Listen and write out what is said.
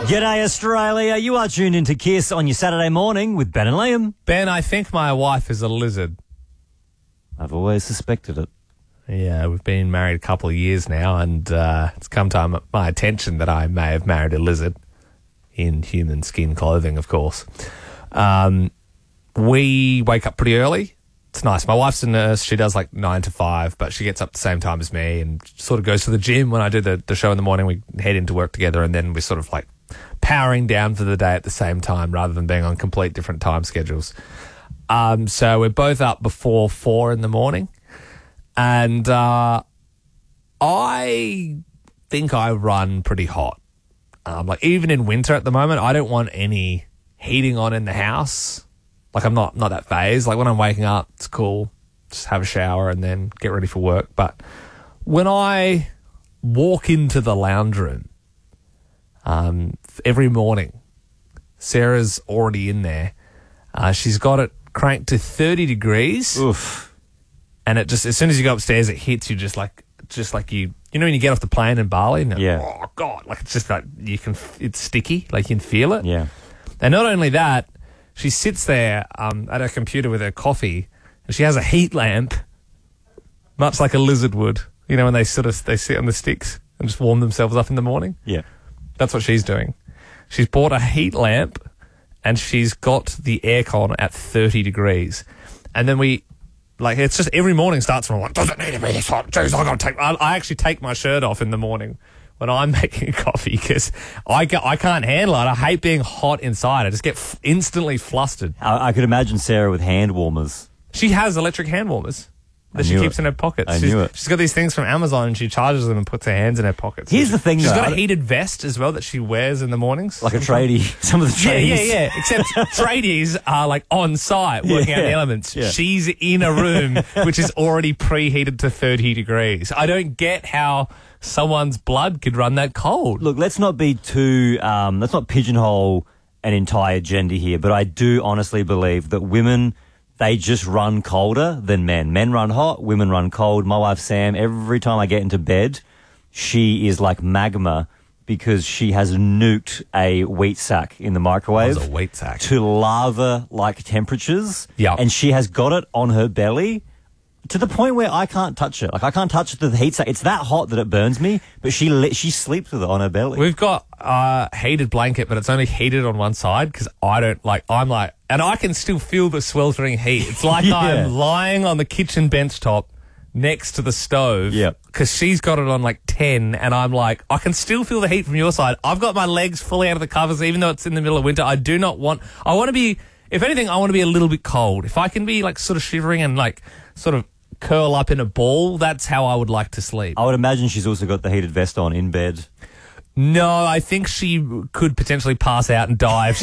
G'day, Australia. You are tuned into Kiss on your Saturday morning with Ben and Liam. Ben, I think my wife is a lizard. I've always suspected it. Yeah, we've been married a couple of years now, and it's come to my attention that I may have married a lizard in human skin clothing, of course. We wake up pretty early. It's nice. My wife's a nurse. She does like 9 to 5, but she gets up the same time as me and sort of goes to the gym. When I do the show in the morning, we head into work together, and then we're sort of like powering down for the day at the same time rather than being on complete different time schedules. So we're both up before 4 in the morning. And I think I run pretty hot. Like even in winter at the moment, I don't want any heating on in the house. Like I'm not that phased. Like when I'm waking up, it's cool. Just have a shower and then get ready for work. But when I walk into the lounge room, every morning, Sarah's already in there. She's got it cranked to 30 degrees. Oof. And it just, as soon as you go upstairs, it hits you just like you know when you get off the plane in Bali? And yeah. Oh, God. Like it's just like it's sticky. Like you can feel it. Yeah. And not only that, she sits there at her computer with her coffee, and she has a heat lamp, much like a lizard would. You know, when they sit on the sticks and just warm themselves up in the morning? Yeah. That's what she's doing. She's bought a heat lamp, and she's got the aircon at 30 degrees. And then it's just every morning starts from like, does it need to be this hot? Jeez, I actually take my shirt off in the morning when I'm making coffee because I can't handle it. I hate being hot inside. I just get instantly flustered. I could imagine Sarah with hand warmers. She has electric hand warmers that she keeps in her pockets. I knew it. She's got these things from Amazon, and she charges them and puts her hands in her pockets. Here's the thing, She's though. got a heated vest as well that she wears in the mornings. Like a tradie. Some of the tradies. Yeah. Except tradies are like on site working out the elements. Yeah. She's in a room which is already preheated to 30 degrees. I don't get how someone's blood could run that cold. Look, let's not be too, let's not pigeonhole an entire gender here, but I do honestly believe that women, they just run colder than men. Men run hot, women run cold. My wife, Sam, every time I get into bed, she is like magma because she has nuked a wheat sack in the microwave. What's a wheat sack? To lava-like temperatures. Yeah. And she has got it on her belly to the point where I can't touch it. Like, I can't touch the heat sack. It's that hot that it burns me, but she sleeps with it on her belly. We've got a heated blanket, but it's only heated on one side because and I can still feel the sweltering heat. It's like Yeah. I'm lying on the kitchen bench top next to the stove. Yep. Because she's got it on like 10, and I'm like, I can still feel the heat from your side. I've got my legs fully out of the covers, even though it's in the middle of winter. I want to be, if anything, I want to be a little bit cold. If I can be like sort of shivering and like sort of curl up in a ball, that's how I would like to sleep. I would imagine she's also got the heated vest on in bed. No, I think she could potentially pass out and die if she